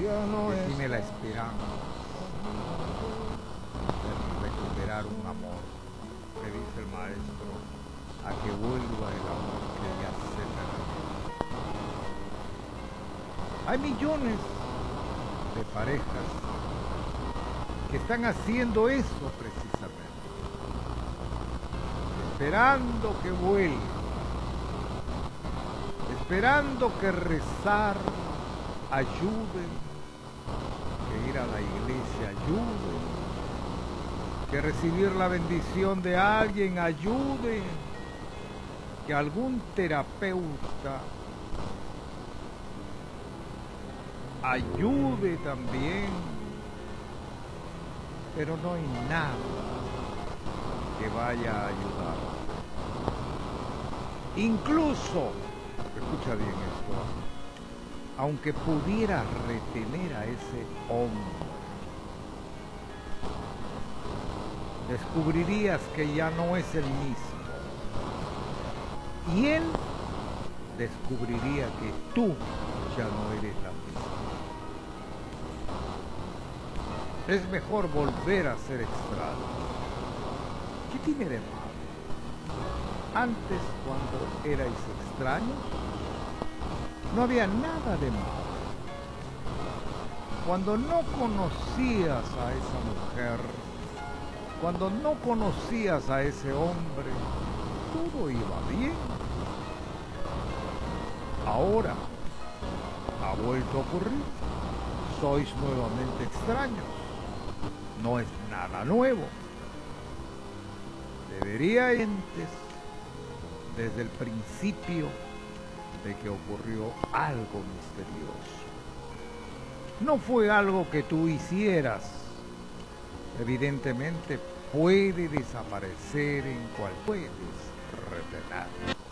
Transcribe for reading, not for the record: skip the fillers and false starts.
que tiene la esperanza de recuperar un amor, que dice el maestro, a que vuelva el amor que ya se perdió. Hay millones de parejas que están haciendo eso precisamente, esperando que vuelva, esperando que rezar ayude, que ir a la iglesia ayude, que recibir la bendición de alguien ayude, que algún terapeuta ayude también, pero no hay nada que vaya a ayudar. Incluso, escucha bien esto, aunque pudiera retener a ese hombre, descubrirías que ya no es el mismo. Y él descubriría que tú ya no eres la misma. Es mejor volver a ser extraño. ¿Qué tiene de malo? Antes, cuando erais extraños, no había nada de malo. Cuando no conocías a esa mujer, cuando no conocías a ese hombre, todo iba bien. Ahora ha vuelto a ocurrir. Sois nuevamente extraños. No es nada nuevo. Debería antes, desde el principio, de que ocurrió algo misterioso. No fue algo que tú hicieras. Evidentemente puede desaparecer en cual puedes retener.